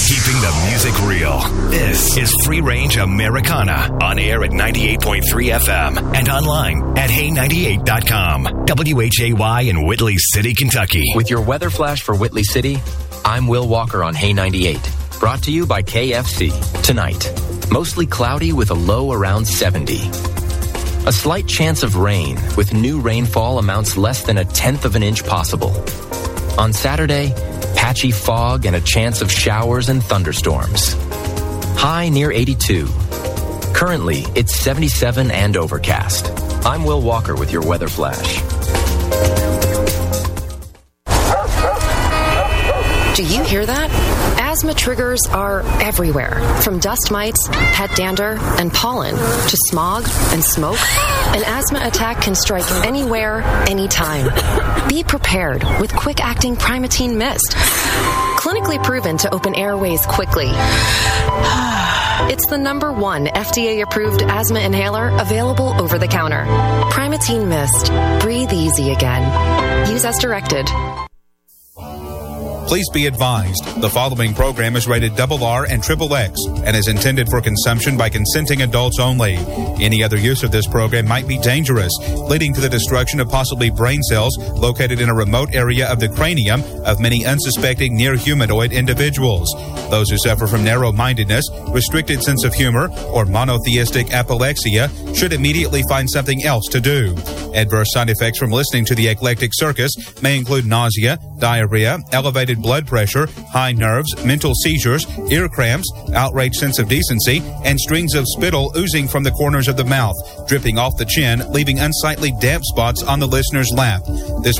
Keeping the music real. This is Free Range Americana, on air at 98.3 FM and online at hey98.com. WHAY in Whitley City, Kentucky. With your weather flash for Whitley City, I'm Will Walker on Hey 98. Brought to you by KFC. Tonight, mostly cloudy with a low around 70. A slight chance of rain with new rainfall amounts less than 1/10 of an inch possible. On Saturday, patchy fog and a chance of showers and thunderstorms. High near 82. Currently, it's 77 and overcast. I'm Will Walker with your weather flash. Do you hear that? Asthma triggers are everywhere, from dust mites, pet dander, and pollen, to smog and smoke. An asthma attack can strike anywhere, anytime. Be prepared with quick-acting Primatene Mist. Clinically proven to open airways quickly. It's the #1 FDA-approved asthma inhaler available over the counter. Primatene Mist. Breathe easy again. Use as directed. Please be advised, the following program is rated RR and XXX and is intended for consumption by consenting adults only. Any other use of this program might be dangerous, leading to the destruction of possibly brain cells located in a remote area of the cranium of many unsuspecting near-humanoid individuals. Those who suffer from narrow-mindedness, restricted sense of humor, or monotheistic apoplexia should immediately find something else to do. Adverse side effects from listening to the Eclectic Circus may include nausea, diarrhea, elevated blood pressure, high nerves, mental seizures, ear cramps, outraged sense of decency, and strings of spittle oozing from the corners of the mouth, dripping off the chin, leaving unsightly damp spots on the listener's lap. This